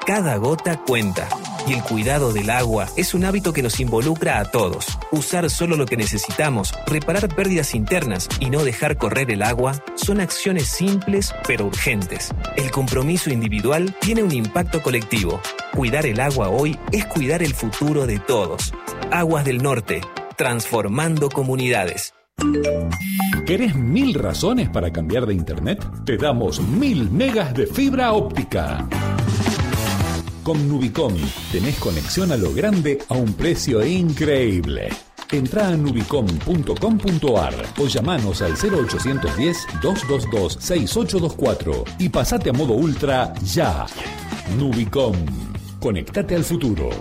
Cada gota cuenta. Y el cuidado del agua es un hábito que nos involucra a todos. Usar solo lo que necesitamos, reparar pérdidas internas y no dejar correr el agua son acciones simples pero urgentes. El compromiso individual tiene un impacto colectivo. Cuidar el agua hoy es cuidar el futuro de todos. Aguas del Norte, transformando comunidades. ¿Querés 1000 razones para cambiar de internet? Te damos 1000 megas de fibra óptica. Con Nubicom tenés conexión a lo grande a un precio increíble. Entrá a nubicom.com.ar o llamanos al 0810-222-6824 y pasate a modo ultra ya. Nubicom. Conectate al futuro.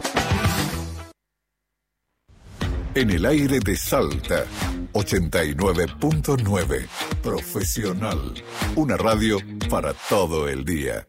En el aire de Salta, 89.9. Profesional. Una radio para todo el día.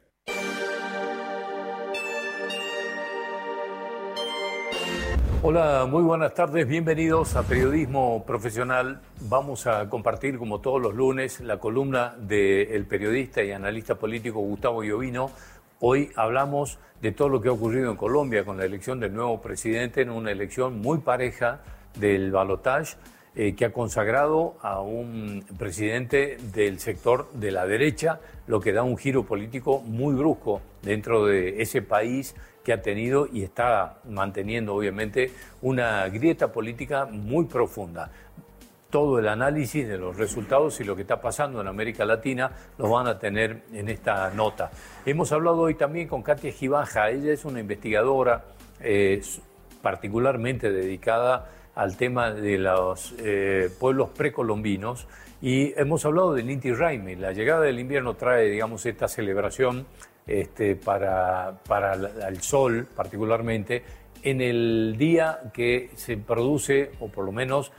Hola, muy buenas tardes, bienvenidos a Periodismo Profesional. Vamos a compartir, como todos los lunes, la columna del periodista y analista político Gustavo Llovino. Hoy hablamos de todo lo que ha ocurrido en Colombia con la elección del nuevo presidente, en una elección muy pareja del balotaje, que ha consagrado a un presidente del sector de la derecha, lo que da un giro político muy brusco dentro de ese país que ha tenido y está manteniendo, obviamente, una grieta política muy profunda. Todo el análisis de los resultados y lo que está pasando en América Latina lo van a tener en esta nota. Hemos hablado hoy también con Katia Gibaja. Ella es una investigadora particularmente dedicada al tema de los pueblos precolombinos, y hemos hablado del Inti Raymi. La llegada del invierno trae, digamos, esta celebración para el sol particularmente, en el día que se produce, o por lo menos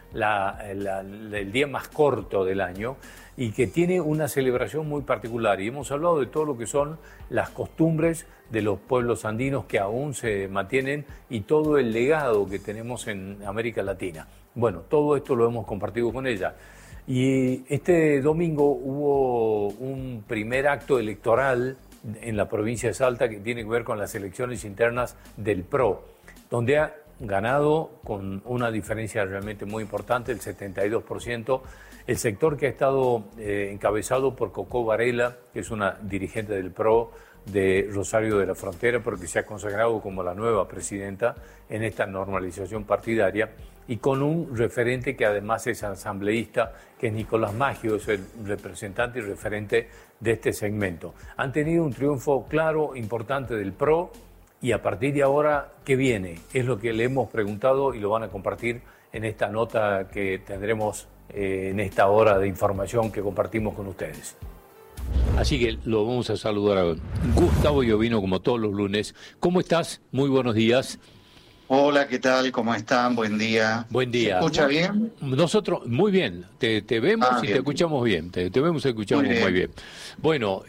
el día más corto del año, y que tiene una celebración muy particular. Y hemos hablado de todo lo que son las costumbres de los pueblos andinos que aún se mantienen y todo el legado que tenemos en América Latina. Bueno, todo esto lo hemos compartido con ella. Y este domingo hubo un primer acto electoral en la provincia de Salta que tiene que ver con las elecciones internas del PRO, donde ha ganado con una diferencia realmente muy importante, el 72%, el sector que ha estado encabezado por Cocó Varela, que es una dirigente del PRO de Rosario de la Frontera, porque se ha consagrado como la nueva presidenta en esta normalización partidaria, y con un referente que además es asambleísta, que es Nicolás Maggio, es el representante y referente de este segmento. Han tenido un triunfo claro, importante del PRO, y a partir de ahora, ¿qué viene? Es lo que le hemos preguntado y lo van a compartir en esta nota que tendremos en esta hora de información que compartimos con ustedes. Así que lo vamos a saludar a Gustavo Llovino, como todos los lunes. ¿Cómo estás? Muy buenos días. Hola, ¿qué tal? ¿Cómo están? Buen día. Buen día. ¿Se escucha bien? Nosotros, muy bien. Te vemos y bien. Te escuchamos bien. Te vemos y escuchamos muy bien. Bueno,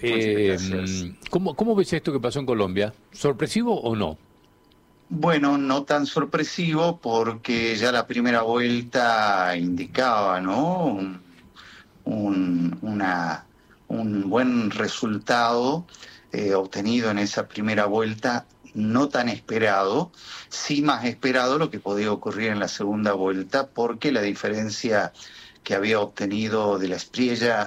¿cómo ves esto que pasó en Colombia? ¿Sorpresivo o no? Bueno, no tan sorpresivo porque ya la primera vuelta indicaba, ¿no? Un buen resultado obtenido en esa primera vuelta, no tan esperado, sí más esperado lo que podía ocurrir en la segunda vuelta, porque la diferencia que había obtenido de la Espriella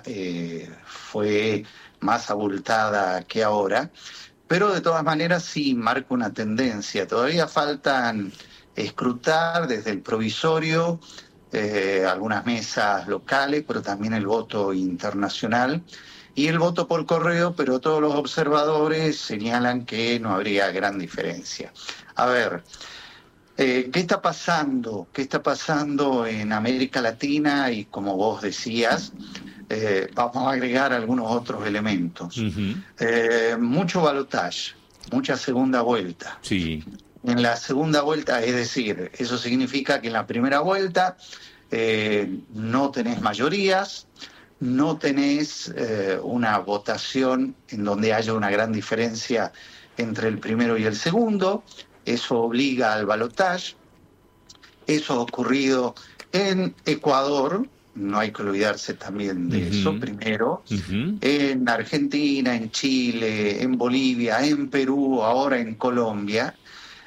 fue más abultada que ahora, pero de todas maneras sí marca una tendencia. Todavía faltan escrutar desde el provisorio algunas mesas locales, pero también el voto internacional y el voto por correo, pero todos los observadores señalan que no habría gran diferencia. A ver, ¿qué está pasando? ¿Qué está pasando en América Latina? Y como vos decías, vamos a agregar algunos otros elementos. Mucho balotaje, mucha segunda vuelta. Sí. En la segunda vuelta, es decir, eso significa que en la primera vuelta no tenés mayorías, no tenés una votación en donde haya una gran diferencia entre el primero y el segundo. Eso obliga al balotaje. Eso ha ocurrido en Ecuador, no hay que olvidarse también de eso, primero, Ujú. en Argentina, en Chile, en Bolivia, en Perú, ahora en Colombia.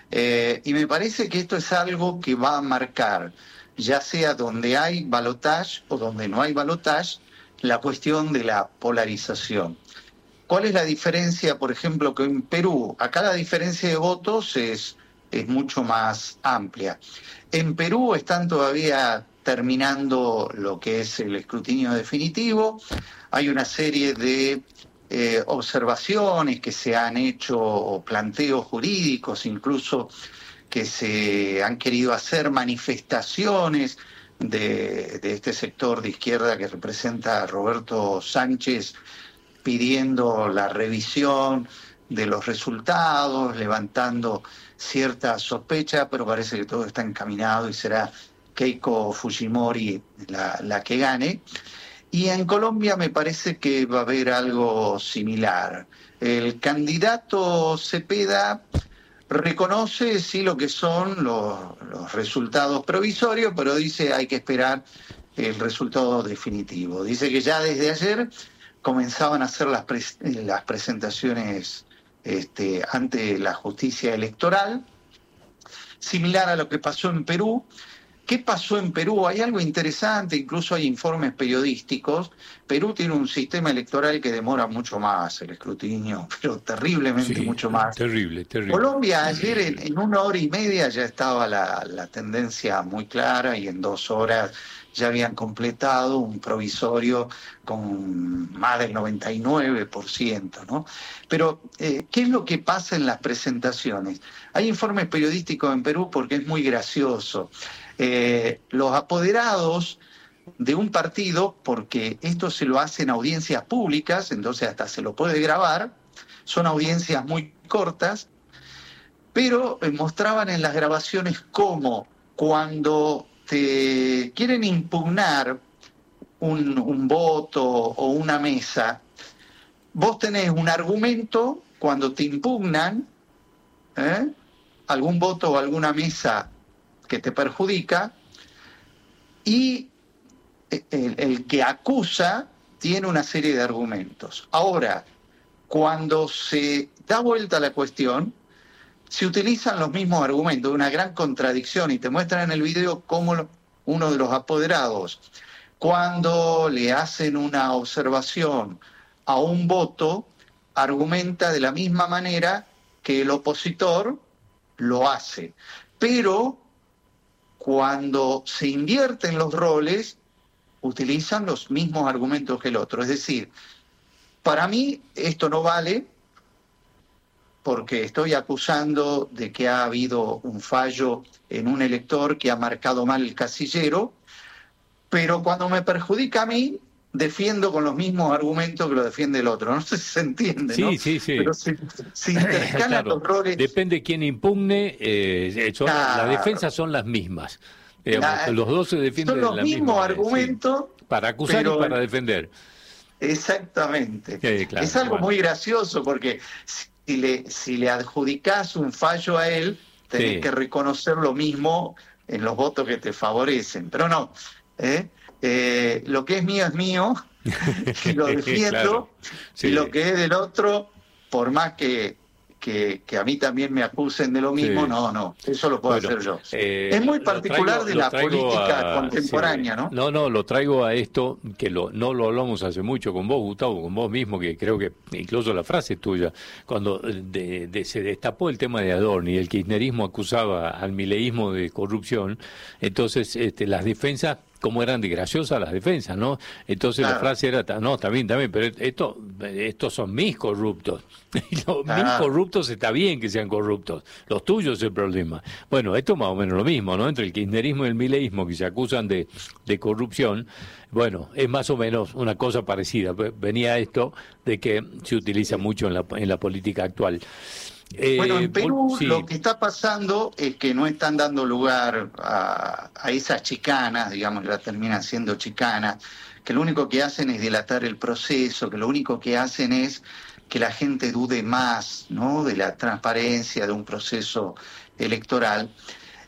Y me parece que esto es algo que va a marcar, ya sea donde hay balotaje o donde no hay balotaje, la cuestión de la polarización. ¿Cuál es la diferencia, por ejemplo, que en Perú? Acá la diferencia de votos es mucho más amplia. En Perú están todavía terminando lo que es el escrutinio definitivo. Hay una serie de observaciones que se han hecho, o planteos jurídicos incluso, que se han querido hacer, manifestaciones de este sector de izquierda que representa a Roberto Sánchez, pidiendo la revisión de los resultados, levantando cierta sospecha, pero parece que todo está encaminado y será Keiko Fujimori la que gane. Y en Colombia me parece que va a haber algo similar. El candidato Cepeda reconoce sí lo que son los resultados provisorios, pero dice hay que esperar el resultado definitivo. Dice que ya desde ayer comenzaban a hacer las presentaciones ante la justicia electoral, similar a lo que pasó en Perú. ¿Qué pasó en Perú? Hay algo interesante, incluso hay informes periodísticos. Perú tiene un sistema electoral que demora mucho más el escrutinio, pero terriblemente mucho más. Terrible. Colombia ayer en 1 hora y media ya estaba la tendencia muy clara y en 2 horas ya habían completado un provisorio con más del 99%, ¿no? Pero, ¿qué es lo que pasa en las presentaciones? Hay informes periodísticos en Perú porque es muy gracioso. Los apoderados de un partido, porque esto se lo hacen audiencias públicas, entonces hasta se lo puede grabar, son audiencias muy cortas, pero mostraban en las grabaciones cómo cuando te quieren impugnar un voto o una mesa, vos tenés un argumento cuando te impugnan algún voto o alguna mesa que te perjudica, y el que acusa tiene una serie de argumentos. Ahora, cuando se da vuelta la cuestión, se utilizan los mismos argumentos, una gran contradicción, y te muestran en el video cómo uno de los apoderados, cuando le hacen una observación a un voto, argumenta de la misma manera que el opositor lo hace. Pero cuando se invierten los roles, utilizan los mismos argumentos que el otro. Es decir, para mí esto no vale porque estoy acusando de que ha habido un fallo en un elector que ha marcado mal el casillero, pero cuando me perjudica a mí, defiendo con los mismos argumentos que lo defiende el otro. No sé si se entiende, ¿no? Sí. Pero se intercalan Claro, los roles. depende quién impugne, las defensas son las mismas. Los dos se defienden son los de la mismos misma argumentos, sí. Para acusar y para defender. Exactamente. Claro, es algo muy gracioso porque si le adjudicás un fallo a él, tenés que reconocer lo mismo en los votos que te favorecen. Pero no, lo que es mío, y lo defiendo, claro. Y lo que es del otro, por más que a mí también me acusen de lo mismo, no, eso lo puedo hacer yo. Es muy particular de la política contemporánea, ¿no? No, lo traigo a esto, que no lo hablamos hace mucho con vos, Gustavo, con vos mismo, que creo que incluso la frase tuya, cuando se destapó el tema de Adorni y el kirchnerismo acusaba al mileísmo de corrupción, entonces las defensas, cómo eran de graciosas las defensas, ¿no? Entonces la frase era, no, está bien, pero estos son mis corruptos. Mis corruptos está bien que sean corruptos, los tuyos es el problema. Bueno, esto es más o menos lo mismo, ¿no? Entre el kirchnerismo y el mileísmo que se acusan de corrupción, bueno, es más o menos una cosa parecida. Venía esto de que se utiliza mucho en la política actual. Bueno, en Perú lo que está pasando es que no están dando lugar a esas chicanas, digamos, que las terminan siendo chicanas, que lo único que hacen es dilatar el proceso, que lo único que hacen es que la gente dude más, ¿no?, de la transparencia de un proceso electoral.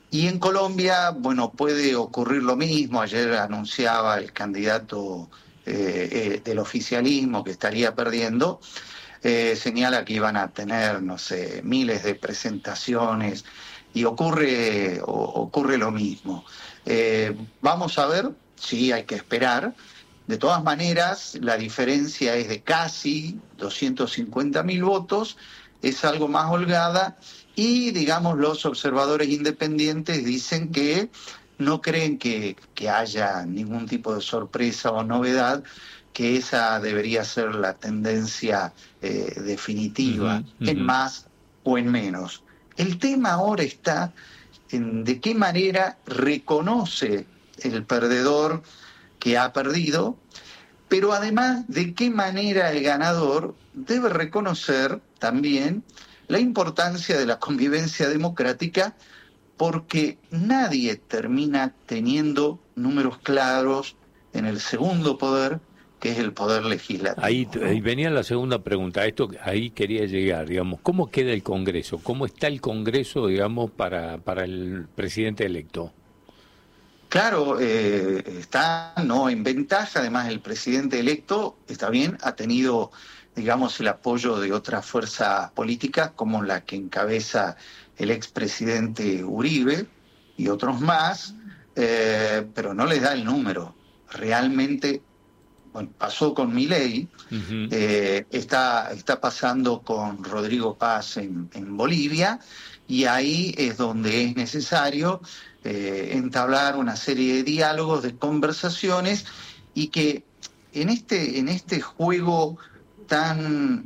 Y en Colombia, bueno, puede ocurrir lo mismo. Ayer anunciaba el candidato del oficialismo que estaría perdiendo. Señala que iban a tener, no sé, miles de presentaciones y ocurre lo mismo. Vamos a ver, sí, hay que esperar. De todas maneras, la diferencia es de casi 250.000 votos, es algo más holgada y, digamos, los observadores independientes dicen que no creen que haya ningún tipo de sorpresa o novedad, que esa debería ser la tendencia definitiva, en más o en menos. El tema ahora está en de qué manera reconoce el perdedor que ha perdido, pero además de qué manera el ganador debe reconocer también la importancia de la convivencia democrática, porque nadie termina teniendo números claros en el segundo poder, que es el poder legislativo. Ahí venía la segunda pregunta, ahí quería llegar, digamos, ¿cómo queda el Congreso? ¿Cómo está el Congreso, digamos, para el presidente electo? Claro, está en ventaja. Además, el presidente electo, está bien, ha tenido, digamos, el apoyo de otras fuerzas políticas, como la que encabeza el expresidente Uribe y otros más, pero no les da el número. Realmente, bueno, pasó con Milei, está pasando con Rodrigo Paz en Bolivia, y ahí es donde es necesario entablar una serie de diálogos, de conversaciones, y que en este juego tan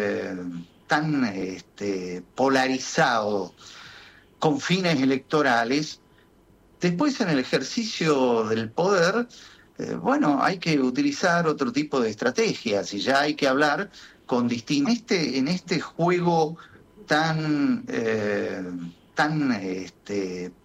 polarizado con fines electorales, después en el ejercicio del poder, hay que utilizar otro tipo de estrategias y ya hay que hablar con distintos. En este juego tan